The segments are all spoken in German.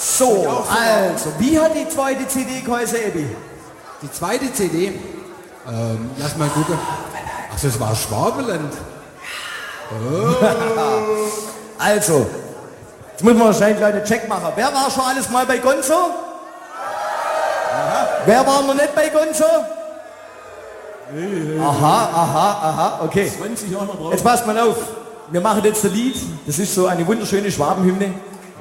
So, also, wie hat die zweite CD geheißen, Ebi? Die zweite CD, lass mal gucken. Ach, das war Schwabeland. Oh. Also, jetzt muss man wahrscheinlich einen kleinen Check machen. Wer war schon alles mal bei Gonzo? Aha. Wer war noch nicht bei Gonzo? Aha, okay. 20 Jahre noch drauf. Jetzt passt mal auf. Wir machen jetzt ein Lied. Das ist so eine wunderschöne Schwabenhymne.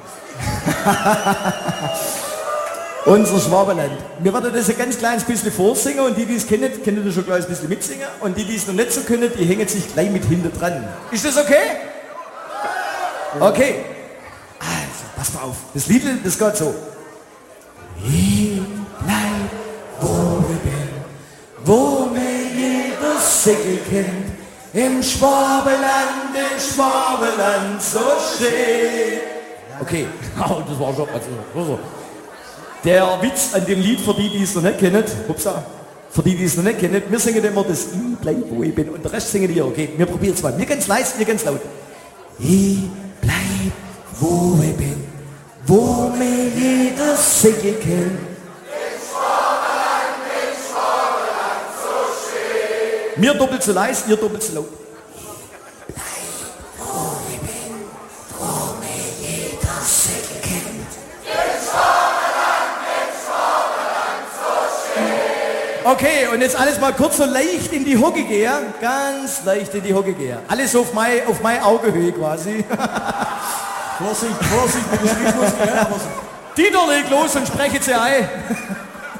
Unser Schwabenland. Wir werden das ein ganz kleines bisschen vorsingen und die es kennen, können das schon gleich ein bisschen mitsingen. Und die es noch nicht so können, die hängen sich gleich mit hinten dran. Ist das okay? Okay. Also, pass mal auf. Das Lied, das geht so. Ich bleib, wo ich bin, wo mir jeder Segel kennt. Im Schwabenland so schön. Okay, das war schon, also. Der Witz an dem Lied, für die es noch nicht kennen, für die es noch nicht kennen, wir singen immer das Ich bleib, wo ich bin und der Rest singen die, okay, wir probieren es mal. Wir ganz leise, wir ganz laut. Ich bleib, wo ich bin, wo mir jeder Segel kennt. Mir doppelt so leise, ihr doppelt so laut. Okay, und jetzt alles mal kurz so leicht in die Hocke gehen. Ganz leicht in die Hocke gehen. Alles auf meine Augehöhe quasi. Vorsicht, mit dem Schrittmuskel. Dieter, leg los und spreche sie ein.